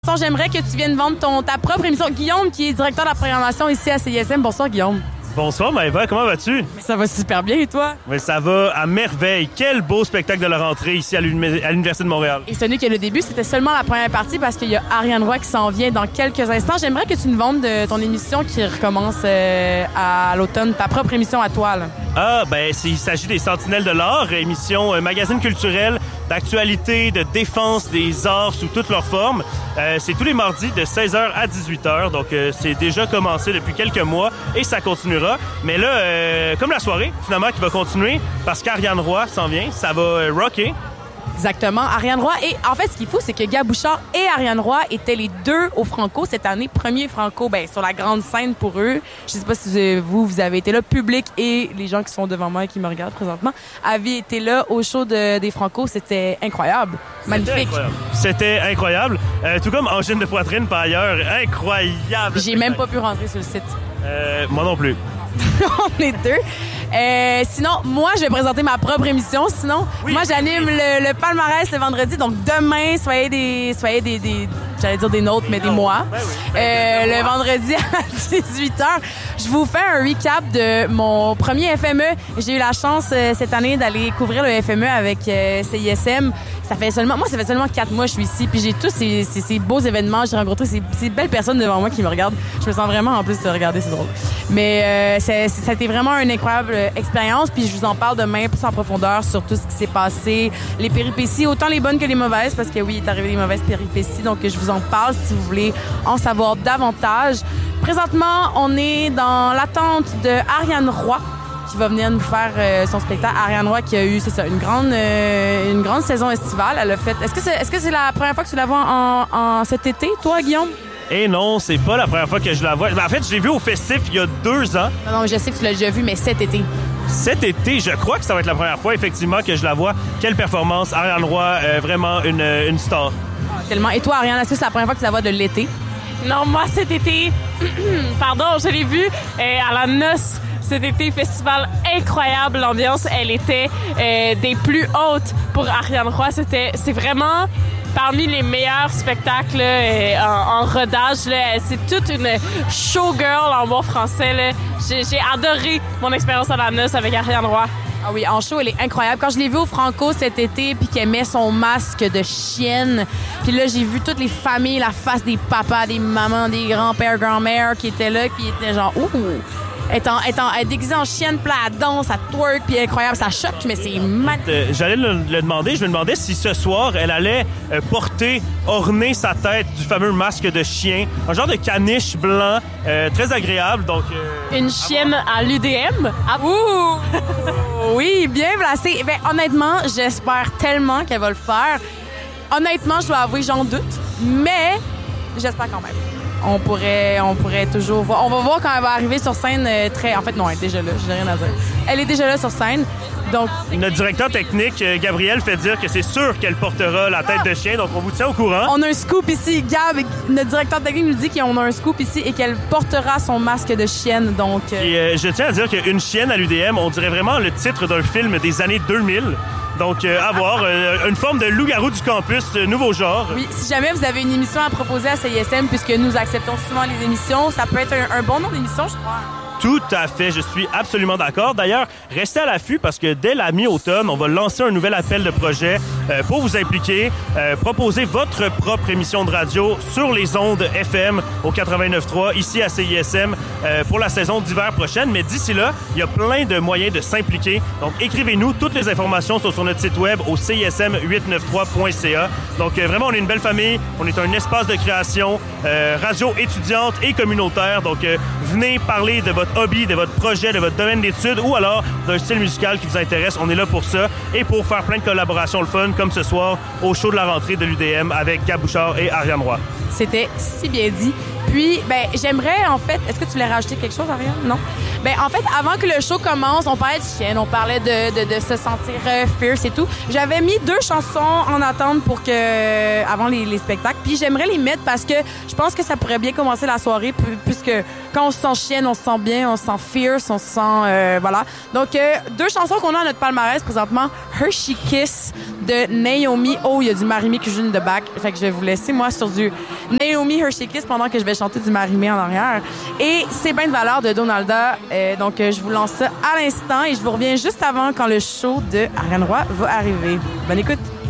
J'aimerais que tu viennes vendre ta propre émission. Guillaume, qui est directeur de la programmation ici à CISM. Bonsoir, Guillaume. Bonsoir, Maëva. Comment vas-tu? Ça va super bien, et toi? Oui, ça va à merveille. Quel beau spectacle de la rentrée ici à l'Université de Montréal. Et ce n'est que le début, c'était seulement la première partie parce qu'il y a Ariane Roy qui s'en vient dans quelques instants. J'aimerais que tu nous vendes de ton émission qui recommence à l'automne, ta propre émission à toi, là. Ah, ben, il s'agit des Sentinelles de l'art, émission magazine culturel d'actualité, de défense des arts sous toutes leurs formes. C'est tous les mardis de 16h à 18h, donc c'est déjà commencé depuis quelques mois et ça continuera. Mais là, comme la soirée, finalement, qui va continuer, parce qu'Ariane Roy s'en vient, ça va rocker. Exactement. Ariane Roy. Et en fait, ce qu'il faut, c'est que Gab Bouchard et Ariane Roy étaient les deux au Franco cette année. Premier Franco, sur la grande scène pour eux. Je sais pas si vous avez été là, public et les gens qui sont devant moi et qui me regardent présentement, avaient été là au show des Franco. C'était incroyable. Magnifique. C'était incroyable. Tout comme Angine de poitrine, par ailleurs. Incroyable. J'ai même pas pu rentrer sur le site. Moi non plus. On est deux. Sinon, moi, je vais présenter ma propre émission. Sinon, moi, j'anime le palmarès le vendredi. Donc, demain, soyez des j'allais dire des nôtres, mais des mois. Le vendredi à 18h, je vous fais un recap de mon premier FME. J'ai eu la chance cette année d'aller couvrir le FME avec CISM. Ça fait seulement 4 mois que je suis ici, puis j'ai tous ces beaux événements, j'ai rencontré ces belles personnes devant moi qui me regardent. Je me sens vraiment, en plus, de regarder, c'est drôle. Mais ça a été vraiment une incroyable expérience, puis je vous en parle demain plus en profondeur sur tout ce qui s'est passé, les péripéties, autant les bonnes que les mauvaises, parce que oui, il est arrivé des mauvaises péripéties, donc je vous en parle si vous voulez en savoir davantage. Présentement, on est dans l'attente de Ariane Roy, qui va venir nous faire son spectacle. Ariane Roy qui a eu, c'est ça, une grande saison estivale. Elle a fait. Est-ce que c'est la première fois que tu la vois en cet été, toi, Guillaume? Et non, c'est pas la première fois que je la vois. En fait, je l'ai vue au festif il y a 2 ans. Non, je sais que tu l'as déjà vu, mais cet été. Cet été, je crois que ça va être la première fois, effectivement, que je la vois. Quelle performance. Ariane Roy, vraiment une star. Tellement. Et toi, Ariane, est-ce que c'est la première fois que tu la vois de l'été? Non, moi, cet été, pardon, je l'ai vue à la noce. Cet été, festival incroyable. L'ambiance, elle était des plus hautes pour Ariane Roy. C'est vraiment parmi les meilleurs spectacles en rodage. Là. C'est toute une showgirl en bon français. Là. J'ai adoré mon expérience à la noce avec Ariane Roy. Ah oui, en show, elle est incroyable. Quand je l'ai vue au Franco cet été, puis qu'elle met son masque de chienne, puis là, j'ai vu toutes les familles, la face des papas, des mamans, des grands-pères, grand-mères qui étaient là, qui étaient genre, ouh! Elle est déguisée en chienne, puis elle danse, elle twerk, puis incroyable, ça choque, mais c'est magnifique. J'allais le demander, je me demandais si ce soir, elle allait orner sa tête du fameux masque de chien, un genre de caniche blanc, très agréable, donc... Une chienne à l'UDM? Ah, ouh! Oui, bien placé. Ben, honnêtement, j'espère tellement qu'elle va le faire. Honnêtement, je dois avouer, j'en doute, mais j'espère quand même. On pourrait toujours voir. On va voir quand elle va arriver sur scène En fait, non, elle est déjà là, j'ai rien à dire. Elle est déjà là sur scène. Donc, notre directeur technique, Gabriel, fait dire que c'est sûr qu'elle portera la tête de chien, donc on vous tient au courant. On a un scoop ici. Gab, notre directeur technique nous dit qu'on a un scoop ici et qu'elle portera son masque de chienne, donc... Et je tiens à dire qu'une chienne à l'UDM, on dirait vraiment le titre d'un film des années 2000. Donc, à voir, une forme de loup-garou du campus, nouveau genre. Oui, si jamais vous avez une émission à proposer à CISM, puisque nous acceptons souvent les émissions, ça peut être un bon nom d'émission, je crois. Tout à fait, je suis absolument d'accord. D'ailleurs, restez à l'affût parce que dès la mi-automne, on va lancer un nouvel appel de projet pour vous impliquer, proposer votre propre émission de radio sur les ondes FM au 89.3 ici à CISM pour la saison d'hiver prochaine. Mais d'ici là, il y a plein de moyens de s'impliquer. Donc, écrivez-nous. Toutes les informations sont sur notre site web au cism893.ca. Donc, vraiment, on est une belle famille. On est un espace de création, radio étudiante et communautaire. Donc, venez parler de votre hobby, de votre projet, de votre domaine d'études ou alors d'un style musical qui vous intéresse. On est là pour ça et pour faire plein de collaborations le fun comme ce soir au show de la rentrée de l'UDM avec Gab Bouchard et Ariane Roy. C'était si bien dit. Puis, j'aimerais, en fait... Est-ce que tu voulais rajouter quelque chose, Ariane? Non? En fait, avant que le show commence, on parlait de chienne, on parlait de se sentir fierce et tout. J'avais mis 2 chansons en attente avant les spectacles. Puis j'aimerais les mettre parce que je pense que ça pourrait bien commencer la soirée puisque quand on se sent chienne, on se sent bien. bien, on se sent fierce, on se sent... voilà. Donc, 2 chansons qu'on a à notre palmarès présentement. Hershey Kiss de Naomi. Oh, il y a du Marimé cuisine de back. Fait que je vais vous laisser, moi, sur du Naomi Hershey Kiss pendant que je vais chanter du Marimé en arrière. Et C'est bien de valeur de Donalda. Donc, je vous lance ça à l'instant et je vous reviens juste avant quand le show de Ariane Roy va arriver. Bonne écoute!